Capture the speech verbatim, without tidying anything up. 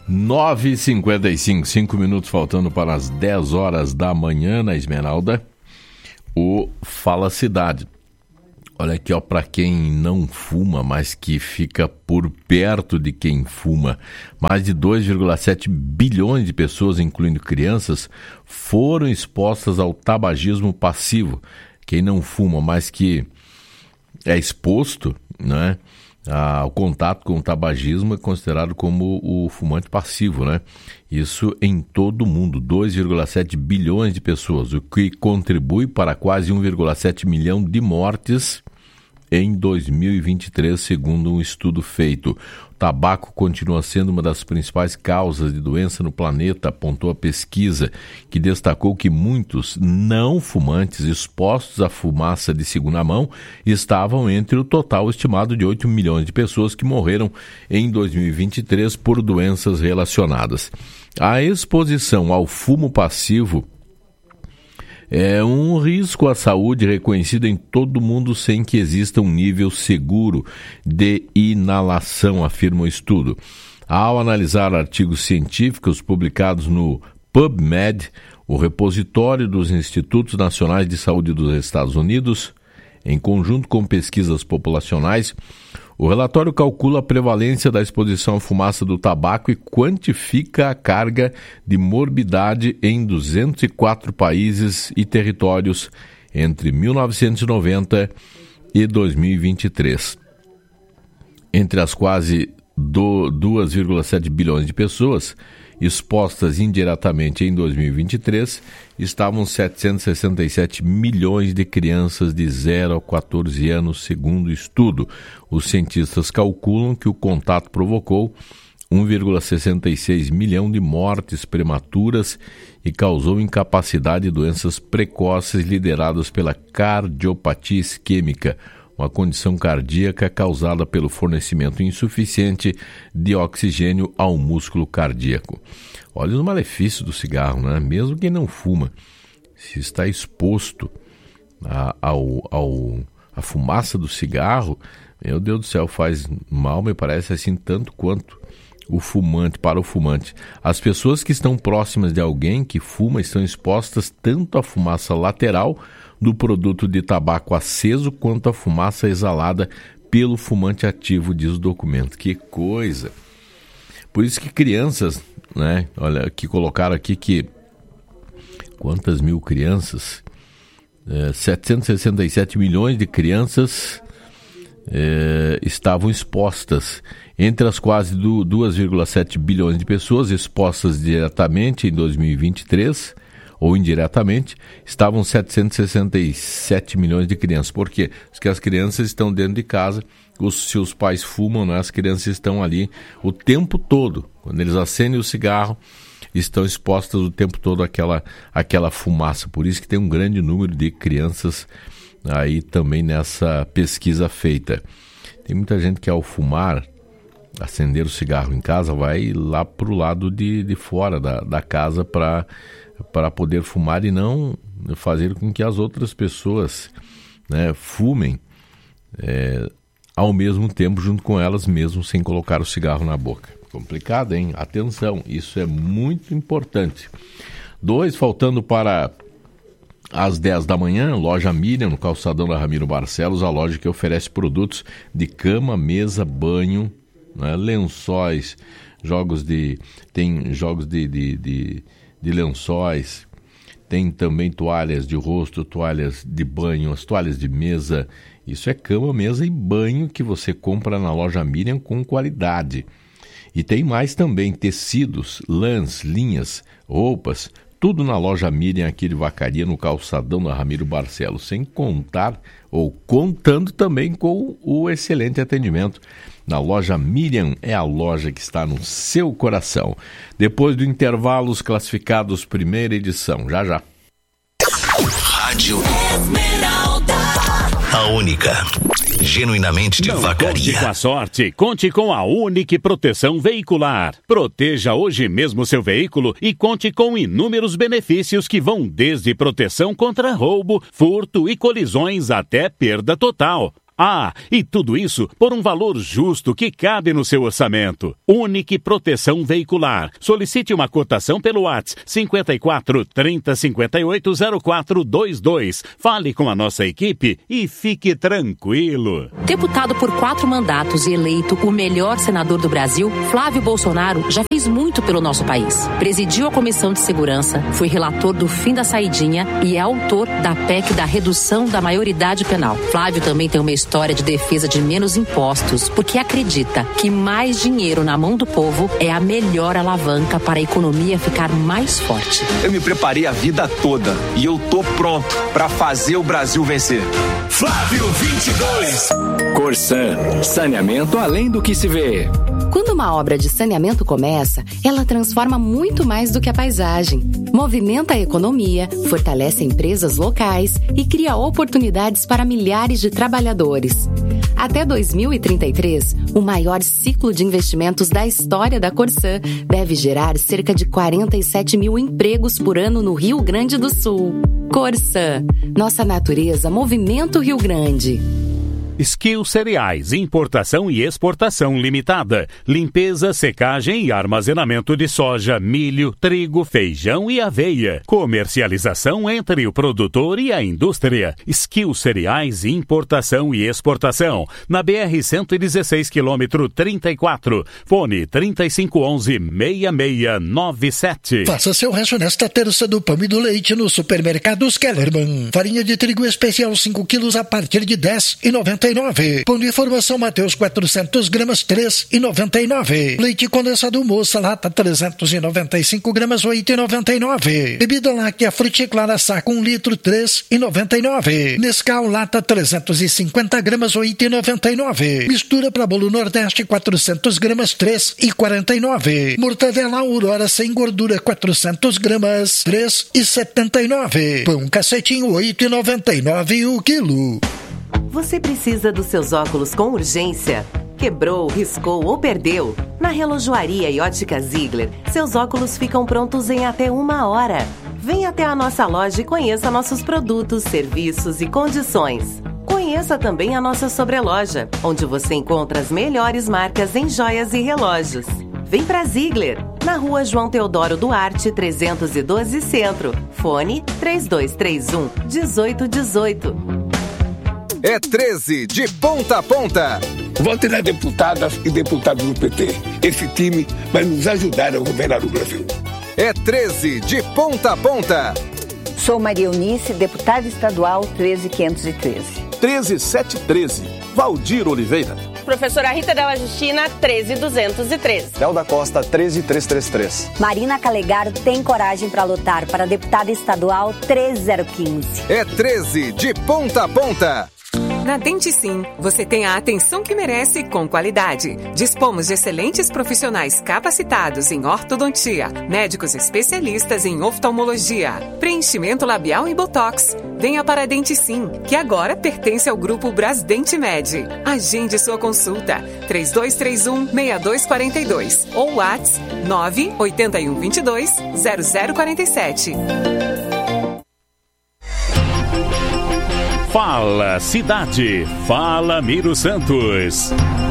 nove e cinquenta e cinco, cinco minutos faltando para as dez horas da manhã na Esmeralda. O Fala Cidade. Olha aqui, ó, para quem não fuma, mas que fica por perto de quem fuma, mais de dois vírgula sete bilhões de pessoas, incluindo crianças, foram expostas ao tabagismo passivo. Quem não fuma, mas que é exposto, né, ao contato com o tabagismo é considerado como o fumante passivo, né? Isso em todo o mundo, dois vírgula sete bilhões de pessoas, o que contribui para quase um vírgula sete milhão de mortes em dois mil e vinte e três, segundo um estudo feito. O tabaco continua sendo uma das principais causas de doença no planeta, apontou a pesquisa, que destacou que muitos não fumantes expostos à fumaça de segunda mão estavam entre o total estimado de oito milhões de pessoas que morreram em dois mil e vinte e três por doenças relacionadas. A exposição ao fumo passivo é um risco à saúde reconhecido em todo o mundo sem que exista um nível seguro de inalação, afirma o estudo. Ao analisar artigos científicos publicados no PubMed, o repositório dos Institutos Nacionais de Saúde dos Estados Unidos, em conjunto com pesquisas populacionais, o relatório calcula a prevalência da exposição à fumaça do tabaco e quantifica a carga de morbidade em duzentos e quatro países e territórios entre mil novecentos e noventa e dois mil e vinte e três. Entre as quase dois vírgula sete bilhões de pessoas expostas indiretamente em dois mil e vinte e três, estavam setecentos e sessenta e sete milhões de crianças de zero a quatorze anos, segundo o estudo. Os cientistas calculam que o contato provocou um vírgula sessenta e seis milhão de mortes prematuras e causou incapacidade e doenças precoces lideradas pela cardiopatia isquêmica, uma condição cardíaca causada pelo fornecimento insuficiente de oxigênio ao músculo cardíaco. Olha os malefícios do cigarro, né? Mesmo quem não fuma, se está exposto a, ao, ao, à fumaça do cigarro, meu Deus do céu, faz mal, me parece assim, tanto quanto o fumante, para o fumante. As pessoas que estão próximas de alguém que fuma estão expostas tanto à fumaça lateral do produto de tabaco aceso quanto à fumaça exalada pelo fumante ativo, diz o documento. Que coisa! Por isso que crianças, né? Olha, que colocaram aqui que quantas mil crianças? É, setecentos e sessenta e sete milhões de crianças é, estavam expostas. Entre as quase dois vírgula sete bilhões de pessoas expostas diretamente em dois mil e vinte e três, ou indiretamente, estavam setecentos e sessenta e sete milhões de crianças. Por quê? Porque as crianças estão dentro de casa, os seus pais fumam, né? As crianças estão ali o tempo todo. Quando eles acendem o cigarro, estão expostas o tempo todo àquela, àquela fumaça. Por isso que tem um grande número de crianças aí também nessa pesquisa feita. Tem muita gente que ao fumar, acender o cigarro em casa, vai lá para o lado de, de fora da, da casa para para poder fumar e não fazer com que as outras pessoas, né, fumem é, ao mesmo tempo junto com elas, mesmo sem colocar o cigarro na boca. Complicado, hein? Atenção, isso é muito importante. Dois, faltando para às dez da manhã, loja Miriam, no calçadão da Ramiro Barcelos, a loja que oferece produtos de cama, mesa, banho, né, lençóis, jogos de... tem jogos de... de, de de lençóis, tem também toalhas de rosto, toalhas de banho, as toalhas de mesa. Isso é cama, mesa e banho que você compra na loja Miriam com qualidade. E tem mais também tecidos, lãs, linhas, roupas, tudo na loja Miriam aqui de Vacaria, no calçadão da Ramiro Barcelos, sem contar ou contando também com o excelente atendimento. Na loja Miriam é a loja que está no seu coração. Depois do intervalo, os classificados primeira edição. Já, já. Rádio Esmeralda. A única. Genuinamente de Não Vacaria. Conte com a sorte, conte com a Unique Proteção Veicular. Proteja hoje mesmo seu veículo e conte com inúmeros benefícios que vão desde proteção contra roubo, furto e colisões até perda total. Ah, e tudo isso por um valor justo que cabe no seu orçamento. Unique Proteção Veicular. Solicite uma cotação pelo WhatsApp cinco quatro, trinta, cinquenta e oito, zero quatro dois dois. Fale com a nossa equipe e fique tranquilo. Deputado por quatro mandatos e eleito o melhor senador do Brasil, Flávio Bolsonaro já fez muito pelo nosso país. Presidiu a Comissão de Segurança, foi relator do fim da saidinha e é autor da P E C da redução da maioridade penal. Flávio também tem uma história de defesa de menos impostos, porque acredita que mais dinheiro na mão do povo é a melhor alavanca para a economia ficar mais forte. Eu me preparei a vida toda e eu tô pronto para fazer o Brasil vencer. Flávio vinte e dois. Corsan, saneamento além do que se vê. Quando uma obra de saneamento começa, ela transforma muito mais do que a paisagem. Movimenta a economia, fortalece empresas locais e cria oportunidades para milhares de trabalhadores. Até dois mil e trinta e três, o maior ciclo de investimentos da história da Corsan deve gerar cerca de quarenta e sete mil empregos por ano no Rio Grande do Sul. Corsan, nossa natureza movimenta o Rio Grande. Skill Cereais, importação e exportação limitada. Limpeza, secagem e armazenamento de soja, milho, trigo, feijão e aveia. Comercialização entre o produtor e a indústria. Skill Cereais, importação e exportação. Na B R cento e dezesseis, quilômetro trinta e quatro. Fone trinta e cinco onze, sessenta e seis noventa e sete. Faça seu rancho nesta terça do pão e do leite no Supermercados Kellerman. Farinha de trigo especial cinco quilos a partir de dez reais e noventa e nove. Pão de formação Mateus quatrocentos gramas três reais e noventa e nove. Leite condensado Moça lata trezentos e noventa e cinco gramas oito reais e noventa e nove. Bebida láctea Fruticlara saco um litro três reais e noventa e nove. Nescau lata trezentos e cinquenta gramas oito reais e noventa e nove. Mistura para bolo Nordeste quatrocentos gramas três reais e quarenta e nove. Mortadela Aurora sem gordura quatrocentos gramas três reais e setenta e nove. Pão cacetinho oito reais e noventa e nove o quilo. Você precisa dos seus óculos com urgência? Quebrou, riscou ou perdeu? Na Relojoaria e Ótica Ziegler, seus óculos ficam prontos em até uma hora. Venha até a nossa loja e conheça nossos produtos, serviços e condições. Conheça também a nossa sobreloja, onde você encontra as melhores marcas em joias e relógios. Vem pra Ziegler, na Rua João Teodoro Duarte, trezentos e doze Centro. Fone três dois três um, um oito um oito. É treze de ponta a ponta. Vote nas deputadas e deputados do P T. Esse time vai nos ajudar a governar o Brasil. É treze de ponta a ponta. Sou Maria Eunice, deputada estadual treze mil quinhentos e treze. treze mil setecentos e treze. Valdir Oliveira. Professora Rita Della Justina, treze mil duzentos e treze. Léo da Costa, treze mil trezentos e trinta e três. Marina Calegaro tem coragem para lutar para deputada estadual treze mil quinze. É treze de ponta a ponta. Na Dente Sim, você tem a atenção que merece com qualidade. Dispomos de excelentes profissionais capacitados em ortodontia, médicos especialistas em oftalmologia, preenchimento labial e botox. Venha para a Dente Sim, que agora pertence ao grupo Brasdente Med. Agende sua consulta três dois três um, seis dois quatro dois ou WhatsApp nove oito um dois dois, zero zero quatro sete. Fala Cidade, fala Miro Santos.